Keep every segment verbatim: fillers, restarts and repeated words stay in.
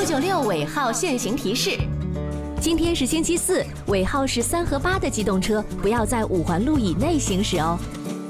九六尾号限行提示：今天是星期四，尾号是三和八的机动车不要在五环路以内行驶哦。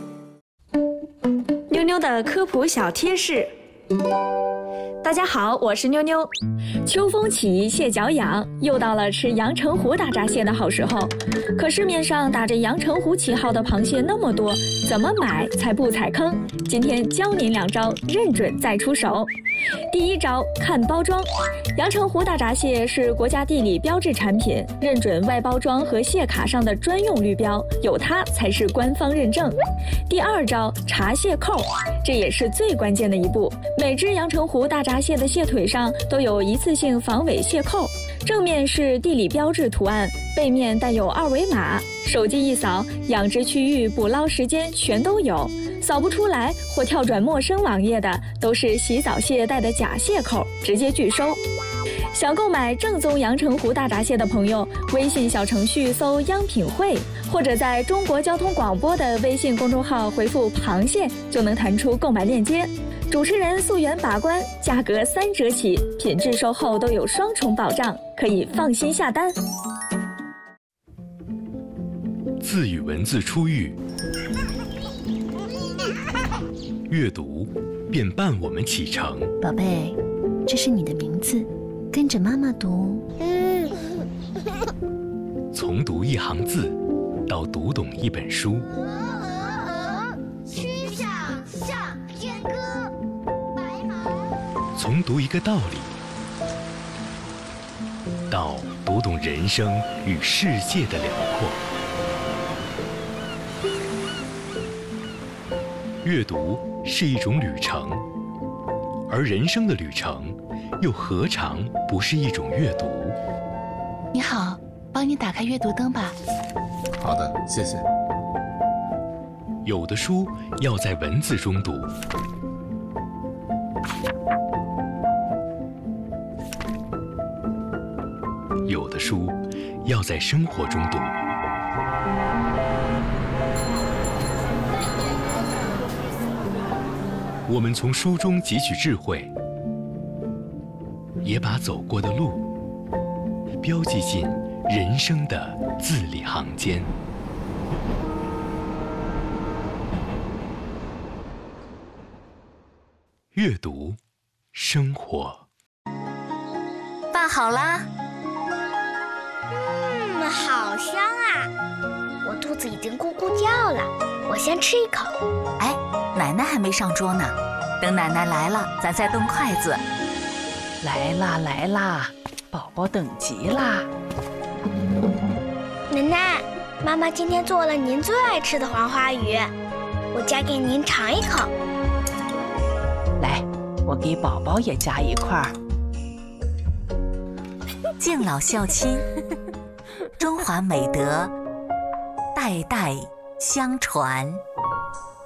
妞妞的科普小贴士。大家好，我是妞妞。秋风起，蟹脚痒，又到了吃阳澄湖大闸蟹的好时候。可市面上打着阳澄湖旗号的螃蟹那么多，怎么买才不踩坑？今天教您两招，认准再出手。第一招，看包装。阳澄湖大闸蟹是国家地理标志产品，认准外包装和蟹卡上的专用绿标，有它才是官方认证。第二招，查蟹扣，这也是最关键的一步。每只阳澄湖大闸蟹的蟹腿上都有一次性防伪蟹扣，正面是地理标志图案，背面带有二维码，手机一扫，养殖区域、捕捞时间全都有。扫不出来或跳转陌生网页的，都是洗澡蟹带的假蟹扣，直接拒收。想购买正宗阳澄湖大闸蟹的朋友，微信小程序搜央品汇，或者在中国交通广播的微信公众号回复螃蟹，就能弹出购买链接。主持人溯源把关，价格三折起，品质售后都有双重保障，可以放心下单。 字与文字初遇，阅读便伴我们启程。 宝贝，这是你的名字，跟着妈妈读。 从读一行字到读懂一本书， 曲项向天歌，白马。 从读一个道理到读懂人生与世界的辽阔。阅读是一种旅程，而人生的旅程又何尝不是一种阅读？ 你好，帮你打开阅读灯吧。 好的，谢谢。 有的书要在文字中读，有的书要在生活中读。我们从书中汲取智慧，也把走过的路标记进人生的字里行间。阅读，生活。 饭好啦。 嗯，好香啊！我肚子已经咕咕叫了，我先吃一口。 哎，奶奶还没上桌呢，等奶奶来了，咱再动筷子。 来啦来啦，宝宝等急啦！ 奶奶，妈妈今天做了您最爱吃的黄花鱼，我夹给您尝一口。 来，我给宝宝也夹一块儿。 敬老孝亲，中华美德代代相传。